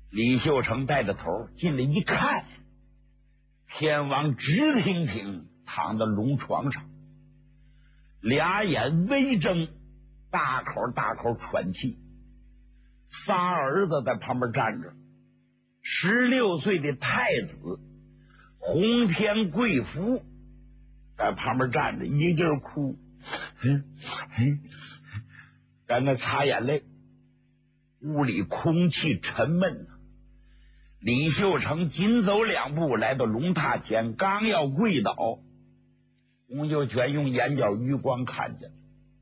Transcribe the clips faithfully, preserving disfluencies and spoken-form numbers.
李秀成带着头进来一看，天王直挺挺躺在龙床上，俩眼微睁，大口大口喘气。仨儿子在旁边站着，十六岁的太子洪天贵福在旁边站着，一劲儿哭，在那擦眼泪。屋里空气沉闷啊。李秀成紧走两步来到龙榻前，刚要跪倒，洪秀全用眼角余光看见了，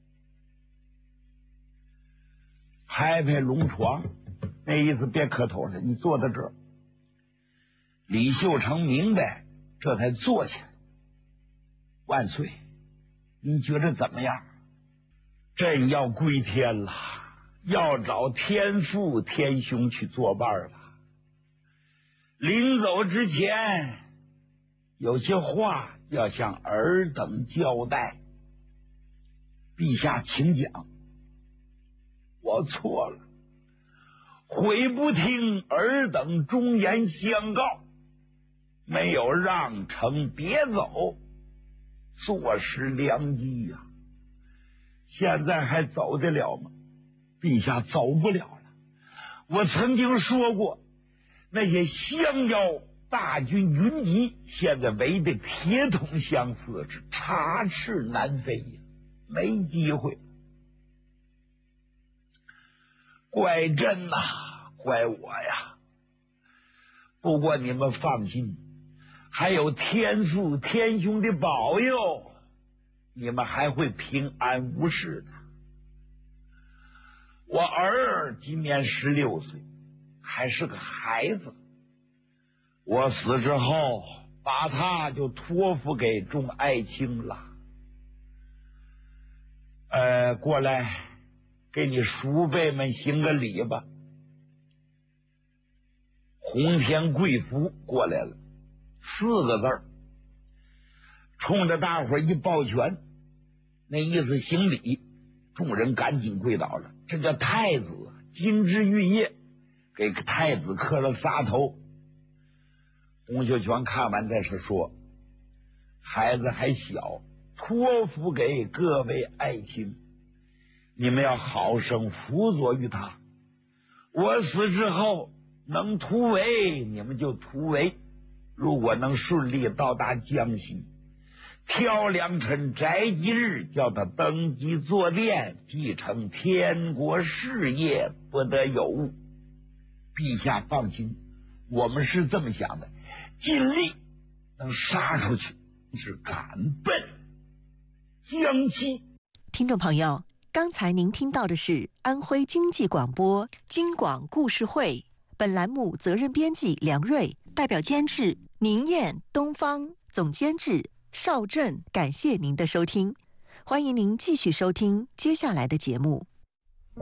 拍拍龙床，那意思别磕头了，你坐在这儿。李秀成明白，这才坐下来。万岁，你觉得怎么样？朕要归天了，要找天父天兄去作伴了。临走之前，有些话要向尔等交代。陛下请讲。我错了，悔不听尔等忠言相告，没有让臣别走，坐失良机呀、啊！现在还走得了吗？陛下走不了了。我曾经说过，那些降妖大军云集，现在围得铁桶相似，是插翅难飞呀，没机会。怪朕呐、啊，怪我呀！不过你们放心，还有天父天兄的保佑，你们还会平安无事的。我儿今年十六岁，还是个孩子。我死之后，把他就托付给众爱卿了。呃，过来。给你叔辈们行个礼吧。洪天贵福过来了，四个字儿，冲着大伙一抱拳，那意思行礼。众人赶紧跪倒了。这叫太子金枝玉叶，给太子磕了仨头。洪秀全看完再是说，孩子还小，托付给各位爱卿，你们要好生辅佐于他。我死之后能突围你们就突围，如果能顺利到达江西，挑良辰宅吉日，叫他登基坐殿，继承天国事业，不得有误。陛下放心，我们是这么想的，尽力能杀出去，是赶奔江西。 听众朋友，刚才您听到的是安徽经济广播京广故事会，本栏目责任编辑梁瑞，代表监制宁燕、东方，总监制邵振。感谢您的收听，欢迎您继续收听接下来的节目。